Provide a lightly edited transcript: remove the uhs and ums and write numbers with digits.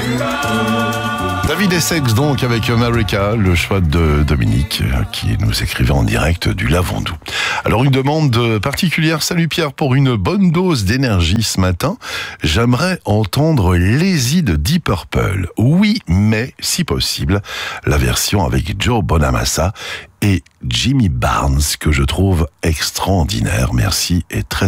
David Essex donc avec America, le choix de Dominique qui nous écrivait en direct du Lavandou. Alors une demande particulière, salut Pierre, pour une bonne dose d'énergie ce matin, j'aimerais entendre Lazy de Deep Purple. Oui, mais si possible, la version avec Joe Bonamassa et Jimmy Barnes que je trouve extraordinaire. Merci et très